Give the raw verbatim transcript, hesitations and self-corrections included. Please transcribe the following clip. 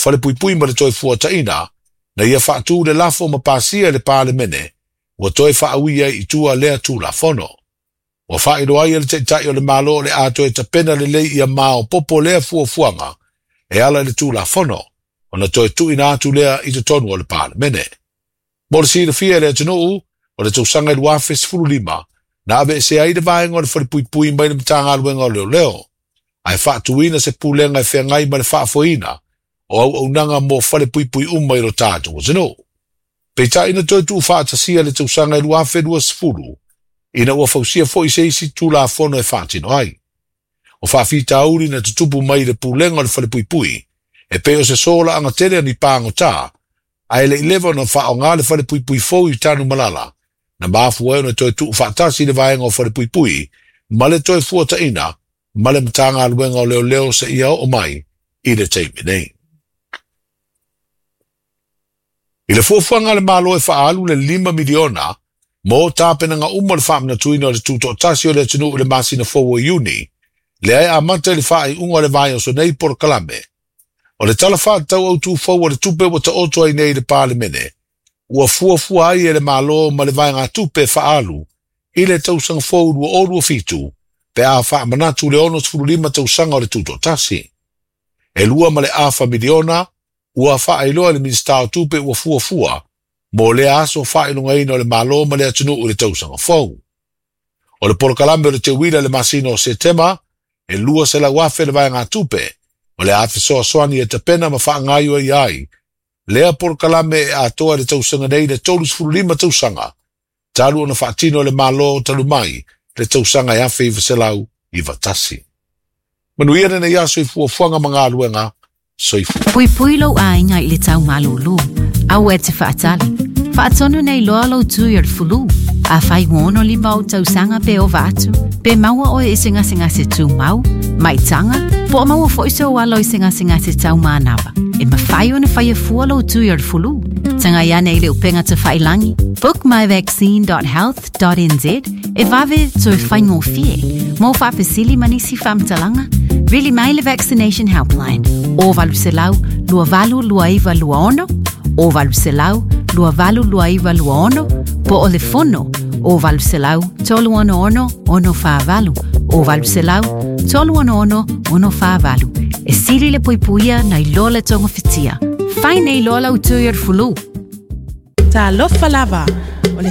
fale pui pui ma le toi fua taina, na ia whaatu le lafo ma pasia le pāle mene, wa toi whaawia i tua lea tu la fono. Wa whaero ai le teitai o le malo le ato e tapena le lei ia mao popo lea fua fuanga, e ala le tu la fono, o na toi tu ina atu lea i te tonu o le pāle mene. Mo le sira fia le atunuu, o le tausanga i luafe sifuru lima, na ave se ai de vaenga o le fale pui pui mai le mtanga aluenga o leo leo. Ai whaatu ina se pulenga e whea ngai ma le whaafoina, o au au nanga mo fale pui pui umma i ro tātou o zino. Peita ina toi tu whaatasia le tausanga i luafe dua sifuru, ina ua fausia fo i seisi tu la fono e whaatino ai. O whaafita auri na tutupu mai le pulenga o le fale pui pui, e peo se sola anga tere ni pāngo tā, ai le ilewa na wha o ngā le fale pui pui fo i tānu malala, na maafu eo na toi tu whaatasi le vaenga o fale pui pui, ma le toi fuata ina, ma le mtanga aluenga o leo leo se ia o mai, i le teimi nei. I le fuafuanga le malo e whaalu le lima miliona, mo tāpena nga umo le whaamna tuina o le tuto tasi o le tunu le masina fowo iuni, le ai amanta le whaai unga le vai o so nei por kalame. O le tala wha tau au tu fowo le tupe wa ta oto ai nei le pāle mene, ua fuafua ai e le malo ma le vai ngā tupe whaalu, i le tausanga fowo ua orua fitu, pe a wha manatu le ono sfuru lima tausanga o le tuto tasi. E lua ma le afa miliona, ua wha iloa le ministao tupe ua fuafua, mo le aso wha ilunga ino le malo ma le atunu u le tausanga fowo. O le porokalame o le te wila le masino o setema, e lua se la wafe le vai ngā tupe, o le afe soa soani e te pena ma wha ngaio ai ai, lea porokalame e atoa le tausanga nei le tolu sfuru lima tausanga, talu ona wha tino le malo talu mai, le tausanga e afe i vaselau i vatasi. Manuia nena iaso i fuafuanga mga aluenga, soifu. Pui pui lo ainga i le tau malulu, au e te whaatali. Whaatonu nei loa lo tui ar fulu, a whai ngono li mau tausanga pe o vatu, pe maua o e singa singa se tu mau, mai tanga, po maua fo iso walo i singa singa se tau manawa. E ma whai o na whai e fua lo tui ar fulu, tanga ia nei le upenga te whai langi. book my vaccine dot health dot n z e vave tui whai ngō fie, mo whapesili manisi whamtalanga, really mai le vaccination helpline, o valu se lau, lua valu lua iwa lua ono, o valu se lau, lua valu lua iwa lua ono, po o le fono, o valu se lau, tolu ono ono, ono wha valu, o valu se lau, tolu ono ono, ono wha valu. E siri le puipuia na i loa le tonga fitia. Whai nei loa lau tui ar fulu. Ta lofa lava.